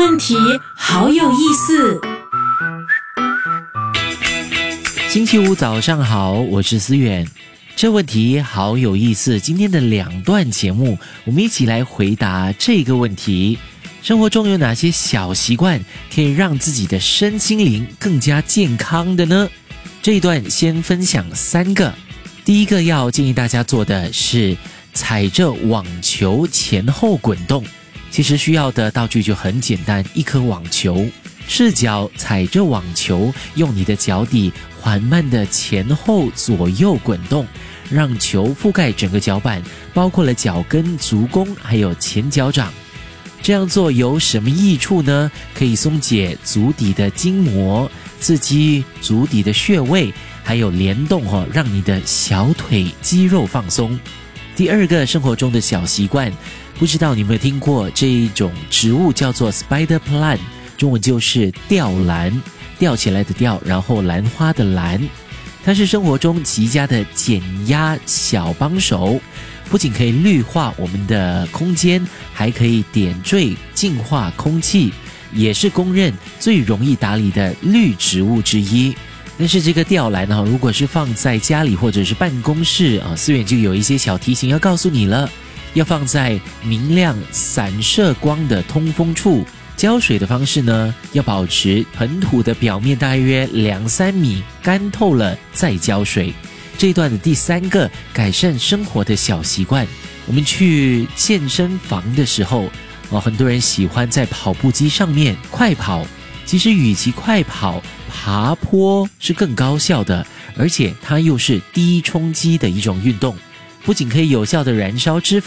问题好有意思。 星期五早上好，我是思远。这问题好有意思，今天的2段节目，我们一起来回答这个问题：生活中有哪些小习惯可以让自己的身心灵更加健康的呢？这一段先分享3个。第一个要建议大家做的是踩着网球前后滚动。其实需要的道具就很简单，一颗网球，赤脚踩着网球，用你的脚底缓慢的前后左右滚动，让球覆盖整个脚板，包括了脚跟、足弓还有前脚掌。这样做有什么益处呢？可以松解足底的筋膜，刺激足底的穴位，还有联动让你的小腿肌肉放松。第2个生活中的小习惯，不知道你有没有听过这一种植物叫做 spider plant， 中文就是吊兰，吊起来的吊，然后兰花的兰。它是生活中极佳的减压小帮手，不仅可以绿化我们的空间，还可以点缀净化空气，也是公认最容易打理的绿植物之一。但是这个吊兰如果是放在家里或者是办公室思远就有一些小提醒要告诉你了，要放在明亮散射光的通风处。浇水的方式呢，要保持盆土的表面大约2-3米干透了再浇水。这一段的第3个改善生活的小习惯，我们去健身房的时候很多人喜欢在跑步机上面快跑。其实与其快跑，爬坡是更高效的，而且它又是低冲击的一种运动，不仅可以有效的燃烧脂肪，